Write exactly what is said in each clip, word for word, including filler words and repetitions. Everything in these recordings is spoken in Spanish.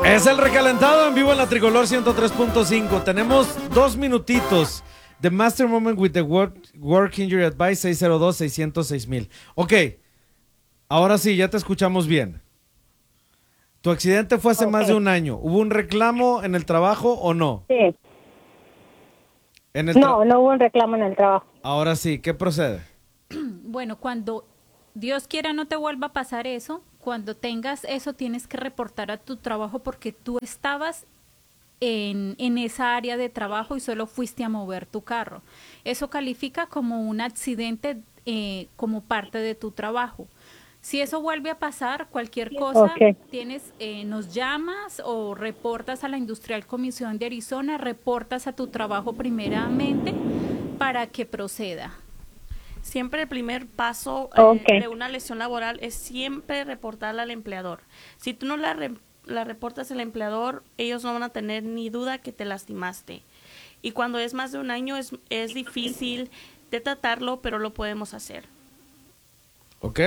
Es el recalentado en vivo en la Tricolor ciento tres punto cinco. Tenemos dos minutitos de Master Moment with the Work, work Injury Advice seis cero dos, seis cero seis mil. Ok, ahora sí, ya te escuchamos bien. Tu accidente fue hace okay. más de un año. ¿Hubo un reclamo en el trabajo o no? Sí. En el no, no hubo un reclamo en el trabajo. Ahora sí, ¿qué procede? Bueno, cuando Dios quiera no te vuelva a pasar eso, cuando tengas eso tienes que reportar a tu trabajo porque tú estabas en, en esa área de trabajo y solo fuiste a mover tu carro. Eso califica como un accidente eh, como parte de tu trabajo. Si eso vuelve a pasar, cualquier cosa, okay. tienes, eh, nos llamas o reportas a la Industrial Comisión de Arizona, reportas a tu trabajo primeramente para que proceda. Siempre el primer paso okay. eh, de una lesión laboral es siempre reportarla al empleador. Si tú no la, re, la reportas al empleador, ellos no van a tener ni duda que te lastimaste. Y cuando es más de un año es, es difícil de tratarlo, pero lo podemos hacer. ¿Ok?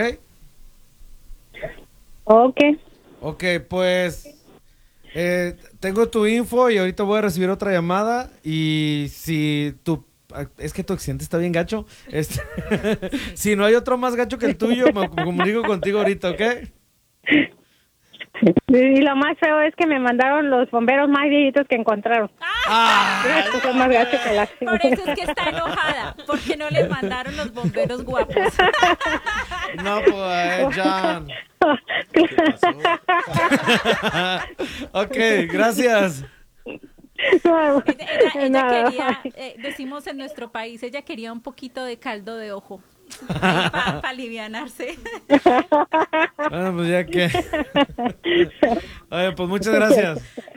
Ok. Ok, pues eh, tengo tu info y ahorita voy a recibir otra llamada y si tu es que tu accidente está bien gacho, este, si no hay otro más gacho que el tuyo, me, me comunico contigo ahorita, ¿ok? Y lo más feo es que me mandaron los bomberos más viejitos que encontraron. Ah, Estos son más gachos que la... Por eso es que está enojada, porque no le mandaron los bomberos guapos. No, pues, John. ¿Qué pasó? Ok, gracias. Ella, ella, ella quería, eh, decimos en nuestro país, ella quería un poquito de caldo de ojo para pa alivianarse. Bueno, pues ya que. Oye, pues muchas gracias.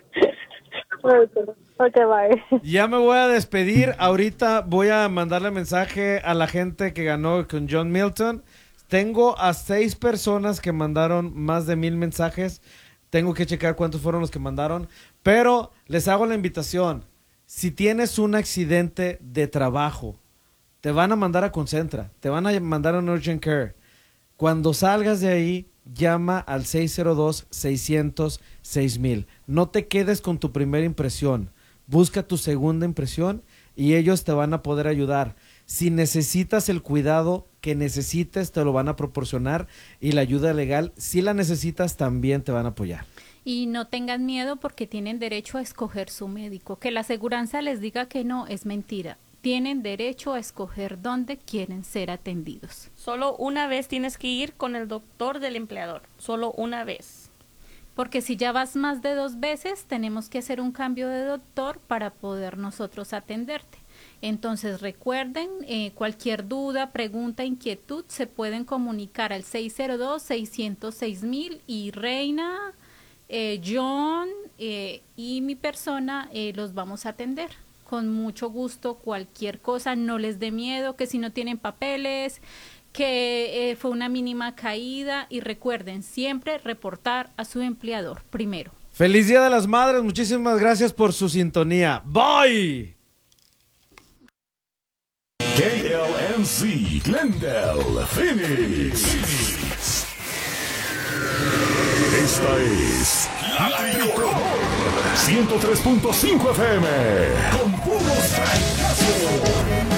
Ok, bye. Ya me voy a despedir. Ahorita voy a mandarle mensaje a la gente que ganó con John Milton. Tengo a seis personas que mandaron más de mil mensajes. Tengo que checar cuántos fueron los que mandaron. Pero les hago la invitación. Si tienes un accidente de trabajo, te van a mandar a Concentra, te van a mandar a un Urgent Care. Cuando salgas de ahí, llama al seis cero dos, seis cero seis mil. No te quedes con tu primera impresión. Busca tu segunda impresión y ellos te van a poder ayudar. Si necesitas el cuidado que necesites, te lo van a proporcionar y la ayuda legal, si la necesitas, también te van a apoyar. Y no tengan miedo porque tienen derecho a escoger su médico. Que la aseguranza les diga que no es mentira. Tienen derecho a escoger dónde quieren ser atendidos. Solo una vez tienes que ir con el doctor del empleador. Solo una vez. Porque si ya vas más de dos veces, tenemos que hacer un cambio de doctor para poder nosotros atenderte. Entonces recuerden, eh, cualquier duda, pregunta, inquietud, se pueden comunicar al seis cero dos, seis cero seis mil y Reina, eh, John eh, y mi persona eh, los vamos a atender. Con mucho gusto, cualquier cosa, no les dé miedo, que si no tienen papeles, que eh, fue una mínima caída y recuerden siempre reportar a su empleador primero. Feliz Día de las Madres, muchísimas gracias por su sintonía. Bye. K L M C, Glendale, Phoenix. Esta es La Tricolor ciento tres punto cinco F M. Con puros fracasos.